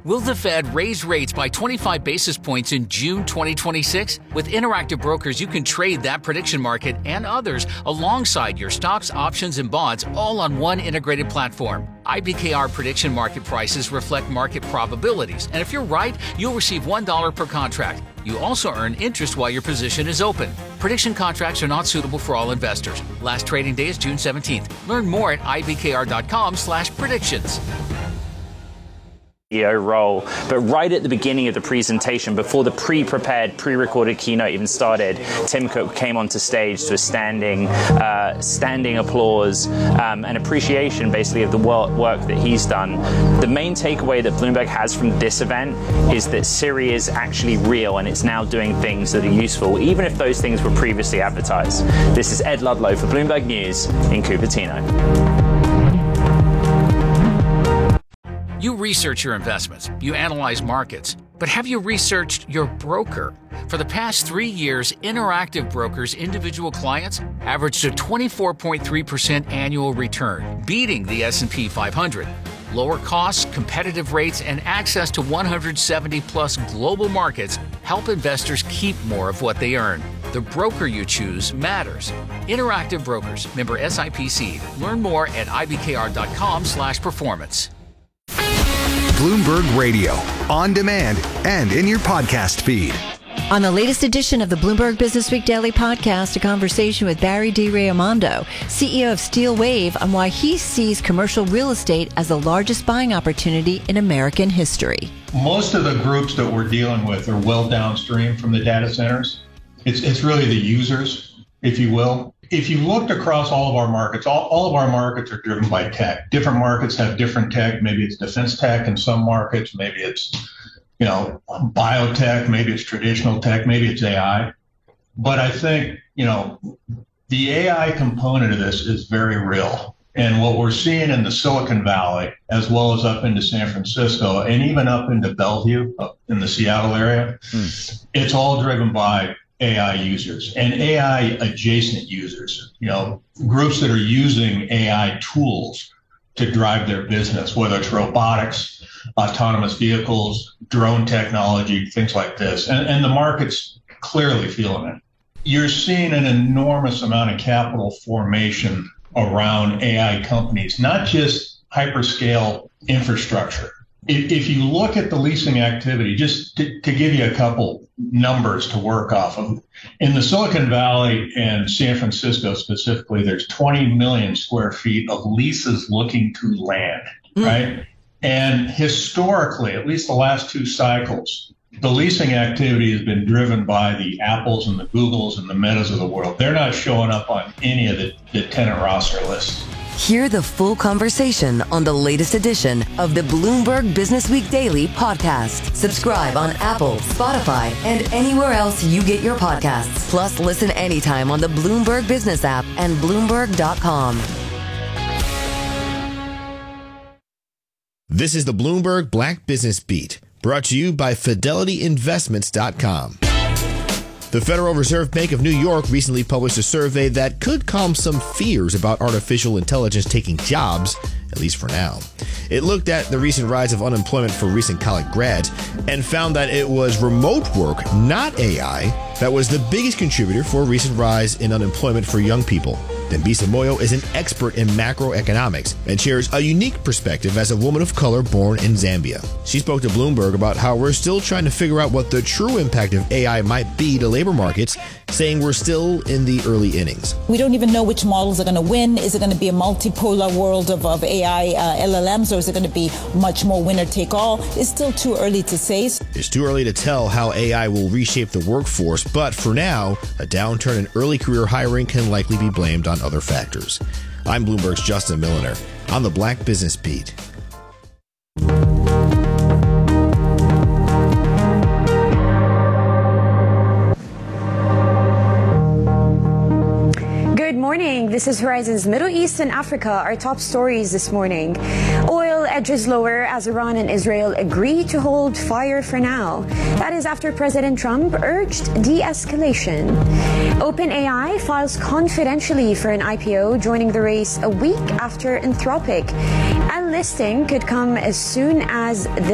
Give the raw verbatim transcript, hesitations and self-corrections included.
Will the Fed raise rates by twenty-five basis points in June twenty twenty-six? With Interactive Brokers, you can trade that prediction market and others alongside your stocks, options, and bonds all on one integrated platform. I B K R prediction market prices reflect market probabilities, and if you're right, you'll receive one dollar per contract. You also earn interest while your position is open. Prediction contracts are not suitable for all investors. Last trading day is June seventeenth. Learn more at I B K R dot com slash predictions. Role, but right at the beginning of the presentation, before the pre-prepared, pre-recorded keynote even started, Tim Cook came onto stage to a standing, uh, standing applause um, and appreciation, basically, of the work that he's done. The main takeaway that Bloomberg has from this event is that Siri is actually real and it's now doing things that are useful, even if those things were previously advertised. This is Ed Ludlow for Bloomberg News in Cupertino. You research your investments, you analyze markets, but have you researched your broker? For the past three years, Interactive Brokers' individual clients averaged a twenty-four point three percent annual return, beating the S and P five hundred. Lower costs, competitive rates, and access to one hundred seventy plus global markets help investors keep more of what they earn. The broker you choose matters. Interactive Brokers, member S I P C. Learn more at I B K R dot com slash performance. Bloomberg Radio, on demand and in your podcast feed. On the latest edition of the Bloomberg Business Week Daily Podcast, a conversation with Barry D. Raimondo, C E O of Steel Wave, on why he sees commercial real estate as the largest buying opportunity in American history. Most of the groups that we're dealing with are well downstream from the data centers. It's, it's really the users, if you will. If you looked across all of our markets, all, all of our markets are driven by tech. Different markets have different tech. Maybe it's defense tech in some markets. Maybe it's, you know, biotech. Maybe it's traditional tech. Maybe it's A I. But I think, you know, the A I component of this is very real. And what we're seeing in the Silicon Valley, as well as up into San Francisco, and even up into Bellevue, up in the Seattle area, mm. it's all driven by A I users and A I adjacent users, you know, groups that are using A I tools to drive their business, whether it's robotics, autonomous vehicles, drone technology, things like this. And, and the market's clearly feeling it. You're seeing an enormous amount of capital formation around A I companies, not just hyperscale infrastructure. If, if you look at the leasing activity, just to, to give you a couple numbers to work off of, in the Silicon Valley and San Francisco specifically, there's twenty million square feet of leases looking to land, mm. right? And historically, at least the last two cycles, the leasing activity has been driven by the Apples and the Googles and the Metas of the world. They're not showing up on any of the, the tenant roster lists. Hear the full conversation on the latest edition of the Bloomberg Business Week Daily Podcast. Subscribe on Apple, Spotify, and anywhere else you get your podcasts. Plus, listen anytime on the Bloomberg Business app and Bloomberg dot com. This is the Bloomberg Black Business Beat, brought to you by Fidelity Investments dot com. The Federal Reserve Bank of New York recently published a survey that could calm some fears about artificial intelligence taking jobs, at least for now. It looked at the recent rise of unemployment for recent college grads and found that it was remote work, not A I, that was the biggest contributor for a recent rise in unemployment for young people. Dambisa Moyo is an expert in macroeconomics and shares a unique perspective as a woman of color born in Zambia. She spoke to Bloomberg about how we're still trying to figure out what the true impact of A I might be to labor markets, saying we're still in the early innings. We don't even know which models are going to win. Is it going to be a multipolar world of, of A I uh, L L Ms, or is it going to be much more winner take all? It's still too early to say. It's too early to tell how A I will reshape the workforce, but for now, a downturn in early career hiring can likely be blamed on other factors. I'm Bloomberg's Justin Milliner on the Black Business Beat. Good morning. This is Horizon's Middle East and Africa, our top stories this morning. Oil edges lower as Iran and Israel agree to hold fire for now. That is after President Trump urged de-escalation. OpenAI files confidentially for an I P O, joining the race a week after Anthropic. A listing could come as soon as this